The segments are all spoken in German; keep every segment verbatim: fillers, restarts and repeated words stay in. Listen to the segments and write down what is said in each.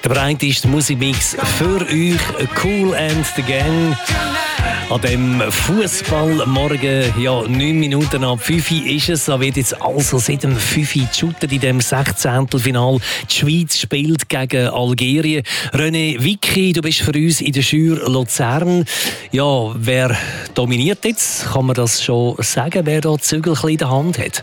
Der breiteste Musikmix für euch, Kool and the Gang. An dem Fußballmorgen, ja, neun Minuten ab fünf ist es. Da wird jetzt also seit dem fünf geshootet in dem Sechzehntelfinal. Die Schweiz spielt gegen Algerien. René Wicki, du bist für uns in der Jure Luzern. Ja, wer dominiert jetzt? Kann man das schon sagen, wer da die Zügel in der Hand hat?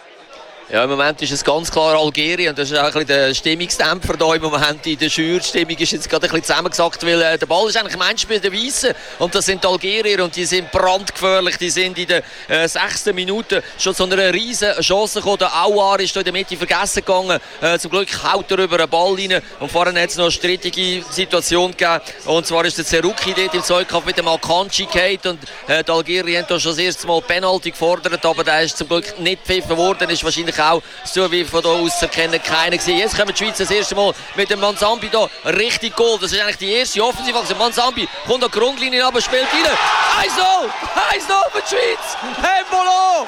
Ja, im Moment ist es ganz klar Algerien. Das ist auch ein bisschen der Stimmungsdämpfer da im Moment in der Schür. Die Stimmung ist jetzt gerade ein bisschen zusammengesackt, weil äh, der Ball ist eigentlich im Endspiel der Weißen. Und das sind die Algerier und die sind brandgefährlich. Die sind in der äh, sechsten Minute schon zu einer riesen Chance gekommen. Der Aouar ist da in der Mitte vergessen gegangen. Äh, zum Glück haut er über den Ball rein. Und vorhin hat es noch eine strittige Situation gegeben. Und zwar ist der Zerouki dort im Zweikampf mit dem Akanji gehalten. Und äh, die Algerier haben da schon das erste Mal Penalty gefordert. Aber der ist zum Glück nicht gepfiffen worden. Ist wahrscheinlich auch, so wie von hier aus zu erkennen, keiner gewesen. Jetzt kommen die Schweizer das erste Mal mit dem Manzambi da richtig Goal. Das ist eigentlich die erste Offensivachse. Manzambi kommt an die Grundlinie, aber spielt rein. eins null! eins null für die Schweiz! Embolo!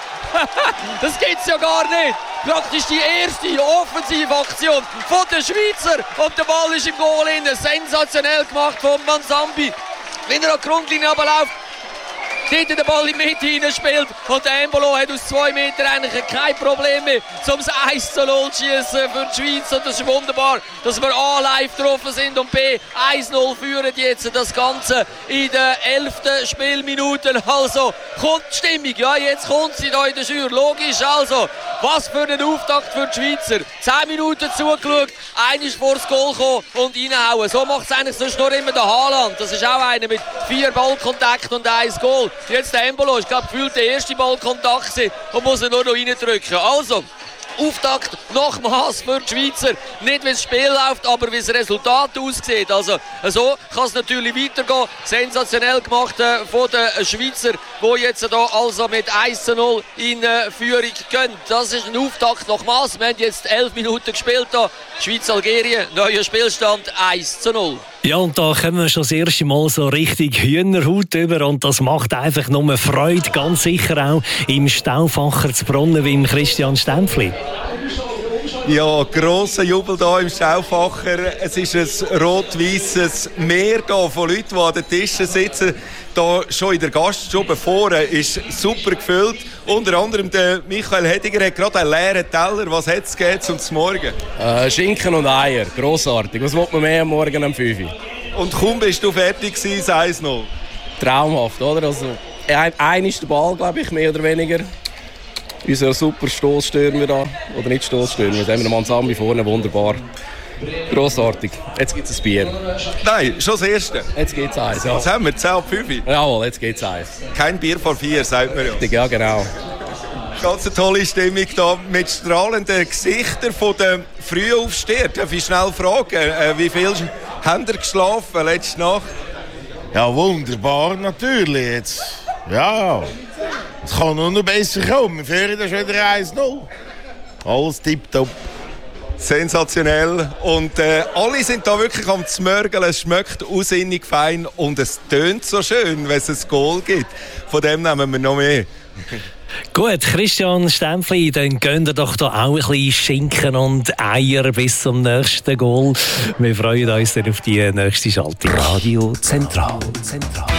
Das gibt's ja gar nicht! Praktisch die erste Offensivaktion von den Schweizer. Und der Ball ist im Goal innen. Sensationell gemacht von Manzambi. Wenn er an die Grundlinie runterläuft, dort den Ball in die Mitte hineinspielt und der Embolo hat aus zwei Metern eigentlich kein Problem mehr, um das eins zu null zu schießen für die Schweiz. Und das ist wunderbar, dass wir A live getroffen sind und B eins null führen jetzt das Ganze in den elften Spielminuten. Also kommt die Stimmung, ja, jetzt kommt sie da in der Schür. Logisch, also, was für ein Auftakt für die Schweizer. Zehn Minuten zugeschaut, einer ist vor das Goal gekommen und reinhauen. So macht es eigentlich sonst nur immer der Haaland. Das ist auch einer mit vier Ballkontakten und eins Goal. Jetzt der Embolo ist gerade gefühlt der erste Ballkontakt und muss ihn nur noch reindrücken. Also, Auftakt nochmals für die Schweizer. Nicht wie das Spiel läuft, aber wie das Resultat aussieht. Also, so kann es natürlich weitergehen. Sensationell gemacht äh, von den Schweizer, die jetzt da also mit eins zu null in äh, Führung gehen. Das ist ein Auftakt nochmals. Wir haben jetzt elf Minuten gespielt. Da. Schweiz-Algerien, neuer Spielstand eins zu null. Ja, und da kommen wir schon das erste Mal so richtig Hühnerhaut über und das macht einfach nur Freude, ganz sicher auch im Stauffacher zu Brunnen wie im Christian Stempfli. Ja, grosser Jubel hier im Stauffacher. Es ist ein rot-weisses Meer hier von Leuten, die an den Tischen sitzen. Hier schon in der Gaststube vorne ist super gefüllt. Unter anderem der Michael Hediger hat gerade einen leeren Teller. Was hat es gegeben zum Morgen? Äh, Schinken und Eier, grossartig. Was will man mehr am Morgen um fünf Uhr? Und kaum bist du fertig gewesen, eins null. Traumhaft, oder? Also, ein, ein ist der Ball, glaube ich, mehr oder weniger. Unser super Stoßstürmer da, oder nicht Stoßstürmer, da haben wir Manzambi vorne, wunderbar. Grossartig. Jetzt gibt es ein Bier. Nein, schon das erste. Jetzt gibt es eins, ja. Was haben wir? zehn ab fünf? Jawohl, jetzt gibt es eins. Kein Bier vor vier, sagt man ja. Ja, genau. Ganz eine tolle Stimmung hier mit strahlenden Gesichtern von den Frühaufstehern. Darf ich schnell fragen, äh, wie viel haben ihr geschlafen letzte Nacht? Ja, wunderbar, natürlich. Jetzt. Ja, es kann nur noch besser kommen. Wir führen das wieder eins null. Alles tipptopp. Sensationell. Und äh, alle sind da wirklich am Zmörgeln. Es schmeckt ausinnig fein und es tönt so schön, wenn es ein Goal gibt. Von dem nehmen wir noch mehr. Gut, Christian Stempfli, dann gönnt ihr doch da auch ein bisschen Schinken und Eier bis zum nächsten Goal. Wir freuen uns dann auf die nächste Schaltung. Radio Zentral. Zentral.